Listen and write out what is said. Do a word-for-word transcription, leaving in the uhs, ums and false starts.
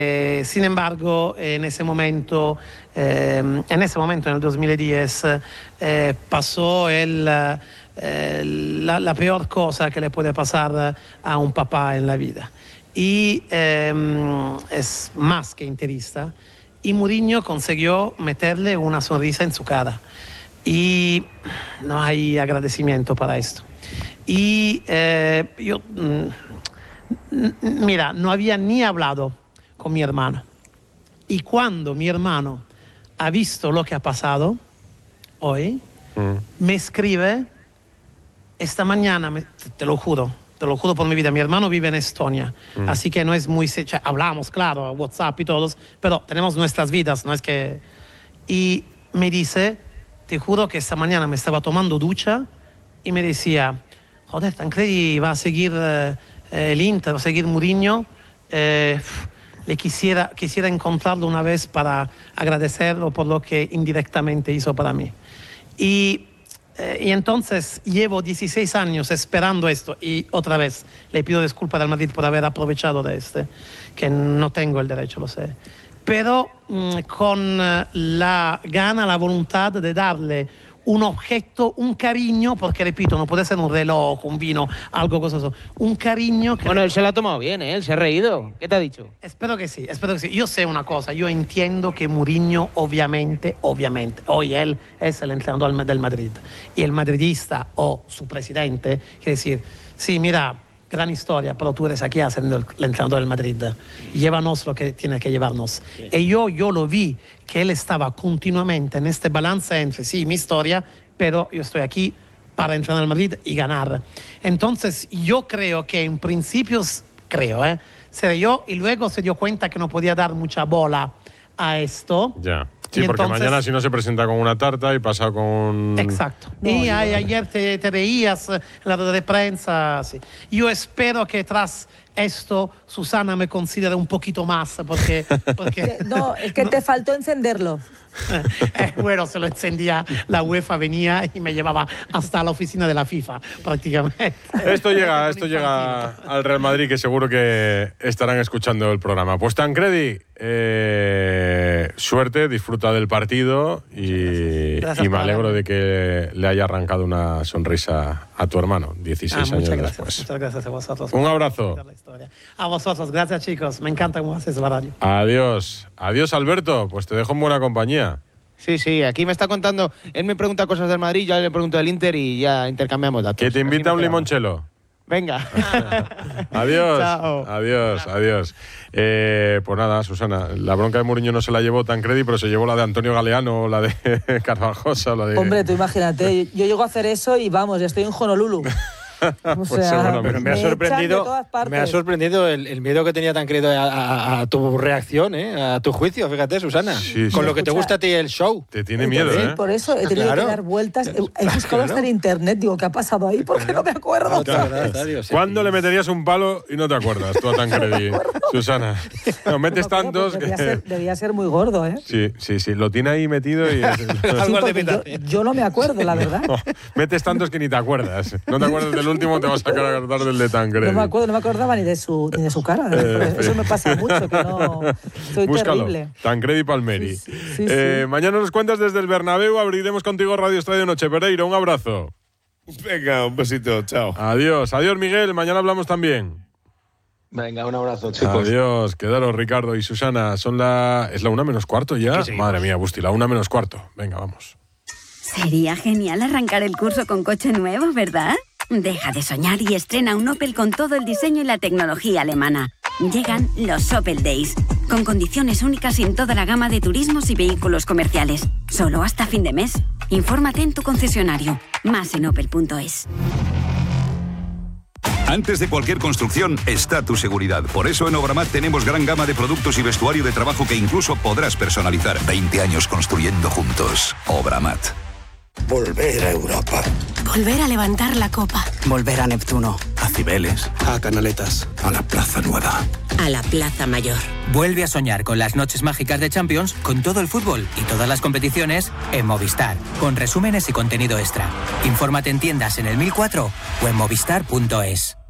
Eh, sin embargo, en ese momento, eh, en ese momento, en el dos mil diez, eh, pasó el, eh, la, la peor cosa que le puede pasar a un papá en la vida. Y eh, es más que interista. Y Mourinho consiguió meterle una sonrisa en su cara. Y no hay agradecimiento para esto. Y eh, yo, mira, no había ni hablado con mi hermano. Y cuando mi hermano ha visto lo que ha pasado hoy, mm. me escribe esta mañana, me, te lo juro, te lo juro por mi vida, mi hermano vive en Estonia, mm. así que no es muy... Hablamos, claro, WhatsApp y todos, pero tenemos nuestras vidas, no es que... Y me dice, te juro que esta mañana me estaba tomando ducha y me decía, joder, Tancredi va a seguir eh, el Inter, va a seguir Mourinho, eh, le quisiera, quisiera encontrarlo una vez para agradecerlo por lo que indirectamente hizo para mí. Y, eh, y entonces llevo dieciséis años esperando esto y otra vez le pido disculpas al Madrid por haber aprovechado de este, que no tengo el derecho, lo sé. Pero mmm, con la gana, la voluntad de darle un objeto, un cariño, porque repito, no puede ser un reloj, un vino, algo costoso, un cariño que... Bueno, él se lo ha tomado bien, ¿eh? Él se ha reído. ¿Qué te ha dicho? Espero que sí, espero que sí. Yo sé una cosa, yo entiendo que Mourinho, obviamente, obviamente, hoy él es el entrenador del Madrid, y el madridista o su presidente, quiere decir, sí, mira, gran historia, pero tú eres aquí haciendo el, el entrenador del Madrid, llévanos lo que tiene que llevarnos. Sí. Y yo, yo lo vi, que él estaba continuamente en este balance entre, sí, mi historia, pero yo estoy aquí para entrenar al Madrid y ganar. Entonces, yo creo que en principio, creo, ¿eh? Se yo y luego se dio cuenta que no podía dar mucha bola a esto. Ya. Sí, porque entonces, mañana si no se presenta con una tarta y pasa con... Exacto. No, y no, no. ayer te, te reías en la rueda de prensa. Sí. Yo espero que tras esto Susana me considere un poquito más, porque... porque no, es que no. te faltó encenderlo. Eh, bueno, se lo encendía, la UEFA venía y me llevaba hasta la oficina de la FIFA, prácticamente. Esto llega, esto llega al Real Madrid, que seguro que estarán escuchando el programa. Pues Tancredi, eh, suerte, disfruta del partido y, y me alegro de que le haya arrancado una sonrisa a tu hermano, dieciséis ah, años muchas gracias, después. Muchas gracias a vosotros. Un abrazo. A vosotros, gracias chicos, me encanta cómo haces la radio. Adiós, adiós Alberto, pues te dejo en buena compañía. Sí, sí, aquí me está contando, él me pregunta cosas del Madrid, yo le pregunto del Inter y ya intercambiamos datos. Que te invita a un limonchelo. Venga. Adiós. Chao. Adiós, adiós. Eh, pues nada, Susana, la bronca de Mourinho no se la llevó Tancredi, pero se llevó la de Antonio Galeano, la de Carvajosa, la de... Hombre, tú imagínate, yo llego a hacer eso y vamos, estoy en Honolulu. O sea, pues pero me ha sorprendido, me ha sorprendido el, el miedo que tenía Tancredi a, a, a tu reacción, ¿eh? A tu juicio, fíjate, Susana. Sí, sí. Con lo que te gusta a ti el show. Te tiene miedo, sí, ¿eh? Por eso he tenido claro. que dar vueltas. He buscado hasta en internet, digo, ¿qué ha pasado ahí? Porque no me acuerdo. ¿Cuándo le meterías un palo y no te acuerdas tú a Tancredi, no Susana? No, metes no acuerdo, tantos debía, que... ser, debía ser muy gordo, ¿eh? Sí, sí, sí, lo tiene ahí metido y... sí, yo, yo no me acuerdo, la verdad. No, metes tantos que ni te acuerdas. No te acuerdas del último, te vas a sacar del de Tancredi. No me acuerdo, no me acordaba ni de su, ni de su cara. Eh, Eso me pasa mucho, que no... Soy Búscalo. terrible. Tancredi Palmeri. Sí, sí, sí, eh, sí. Mañana nos cuentas desde el Bernabéu, abriremos contigo Radio Estadio Noche. Pereira, un abrazo. Venga, un besito, chao. Adiós, adiós Miguel, mañana hablamos también. Venga, un abrazo, chicos. Adiós, quedaros Ricardo y Susana. Son la... ¿Es la una menos cuarto ya? Sí, sí. Madre mía, Busti, la una menos cuarto. Venga, vamos. Sería genial arrancar el curso con coche nuevo, ¿verdad? Deja de soñar y estrena un Opel con todo el diseño y la tecnología alemana. Llegan los Opel Days, con condiciones únicas en toda la gama de turismos y vehículos comerciales. Solo hasta fin de mes. Infórmate en tu concesionario. Más en opel punto es. Antes de cualquier construcción está tu seguridad. Por eso en Obramat tenemos gran gama de productos y vestuario de trabajo que incluso podrás personalizar. veinte años construyendo juntos. Obramat. Volver a Europa. Volver a levantar la copa. Volver a Neptuno. A Cibeles. A Canaletas. A la Plaza Nueva. A la Plaza Mayor. Vuelve a soñar con las noches mágicas de Champions, con todo el fútbol y todas las competiciones en Movistar, con resúmenes y contenido extra. Infórmate en tiendas en el mil cuatro o en movistar punto es.